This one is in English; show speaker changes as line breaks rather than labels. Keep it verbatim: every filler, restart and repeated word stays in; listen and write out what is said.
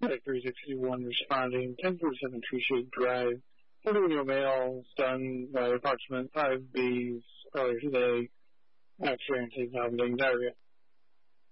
three sixty-one responding, ten forty-seven Tree Shade Drive, forty-one-year-old male, stunned by approximate five Bs earlier today after experiencing vomiting diarrhea.